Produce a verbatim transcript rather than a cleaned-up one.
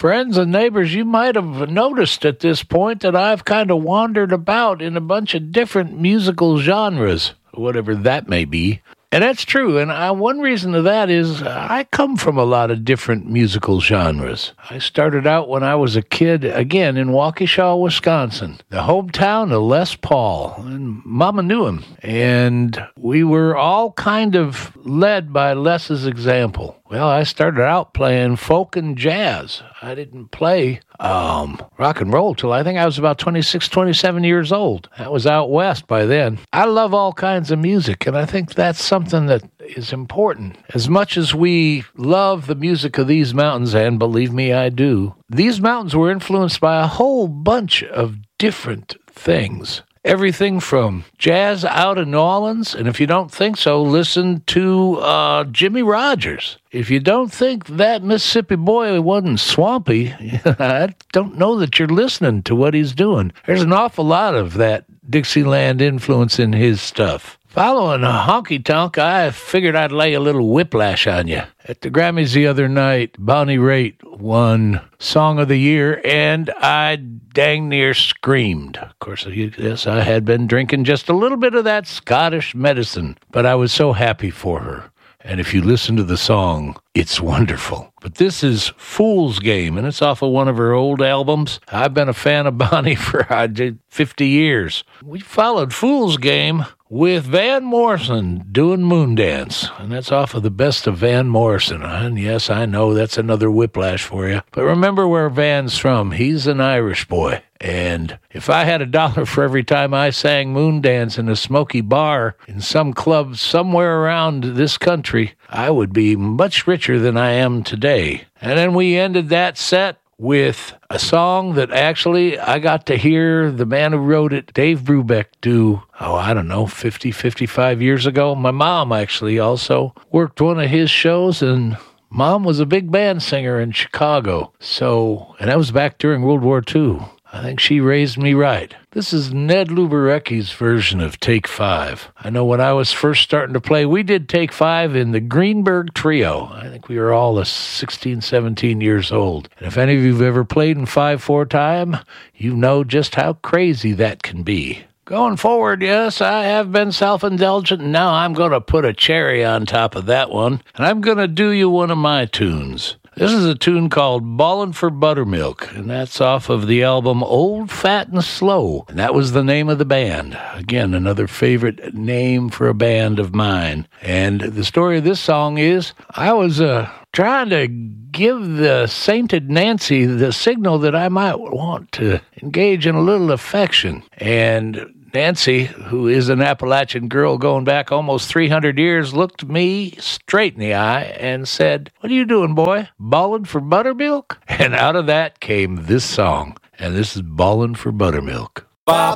Friends and neighbors, you might have noticed at this point that I've kind of wandered about in a bunch of different musical genres, whatever that may be. And that's true, and I, one reason of that is uh, I come from a lot of different musical genres. I started out when I was a kid, again, in Waukesha, Wisconsin, the hometown of Les Paul, and Mama knew him. And we were all kind of led by Les's example. Well, I started out playing folk and jazz. I didn't play um, rock and roll till I think I was about twenty-six, twenty-seven years old. That was out west by then. I love all kinds of music, and I think that's something that is important. As much as we love the music of these mountains, and believe me, I do, these mountains were influenced by a whole bunch of different things. Everything from jazz out in New Orleans, and if you don't think so, listen to uh, Jimmy Rogers. If you don't think that Mississippi boy wasn't swampy, I don't know that you're listening to what he's doing. There's an awful lot of that Dixieland influence in his stuff. Following a honky tonk, I figured I'd lay a little whiplash on you. At the Grammys the other night, Bonnie Raitt won Song of the Year, and I dang near screamed. Of course, yes, I had been drinking just a little bit of that Scottish medicine, but I was so happy for her. And if you listen to the song, it's wonderful. But this is Fool's Game, and it's off of one of her old albums. I've been a fan of Bonnie for I did fifty years. We followed Fool's Game with Van Morrison doing Moondance, and that's off of the best of Van Morrison. And yes, I know that's another whiplash for you. But remember where Van's from. He's an Irish boy. And if I had a dollar for every time I sang Moondance in a smoky bar in some club somewhere around this country, I would be much richer than I am today. And then we ended that set with a song that actually I got to hear the man who wrote it, Dave Brubeck, do, oh, I don't know, fifty, fifty-five years ago. My mom actually also worked one of his shows, and Mom was a big band singer in Chicago. So, and that was back during World War Two. I think she raised me right. This is Ned Luberecki's version of Take Five. I know when I was first starting to play, we did Take Five in the Greenberg Trio. I think we were all sixteen, seventeen years old. And if any of you have ever played in five four time, you know just how crazy that can be. Going forward, yes, I have been self-indulgent, and now I'm going to put a cherry on top of that one, and I'm going to do you one of my tunes. This is a tune called Ballin' for Buttermilk, and that's off of the album Old, Fat, and Slow, and that was the name of the band. Again, another favorite name for a band of mine. And the story of this song is, I was uh, trying to give the sainted Nancy the signal that I might want to engage in a little affection. And Nancy, who is an Appalachian girl going back almost three hundred years, looked me straight in the eye and said, "What are you doing, boy? Ballin' for buttermilk?" And out of that came this song, and this is Ballin' for Buttermilk.